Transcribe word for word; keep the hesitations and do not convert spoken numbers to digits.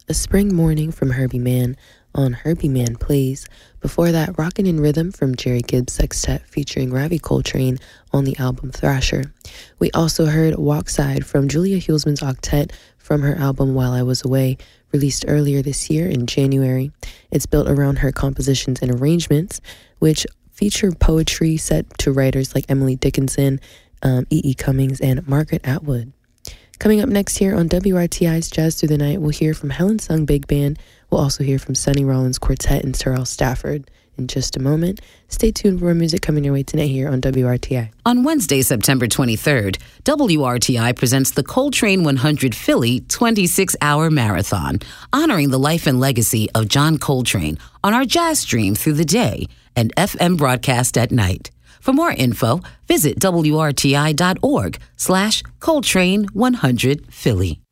A Spring Morning from Herbie Mann on Herbie Mann Plays. Before that, Rockin' in Rhythm from Jerry Gibbs Sextet featuring Ravi Coltrane on the album Thrasher. We also heard Walkside from Julia Hulsman's Octet from her album While I Was Away, released earlier this year in January. It's built around her compositions and arrangements, which feature poetry set to writers like Emily Dickinson, um, E E. Cummings, and Margaret Atwood. Coming up next here on W R T I's Jazz Through the Night, we'll hear from Helen Sung Big Band. We'll also hear from Sonny Rollins Quartet and Terrell Stafford in just a moment. Stay tuned for more music coming your way tonight here on W R T I. On Wednesday, September twenty-third, W R T I presents the Coltrane one hundred Philly twenty-six hour Marathon, honoring the life and legacy of John Coltrane on our jazz stream through the day and F M broadcast at night. For more info, visit W R T I dot org slash Coltrane one hundred Philly.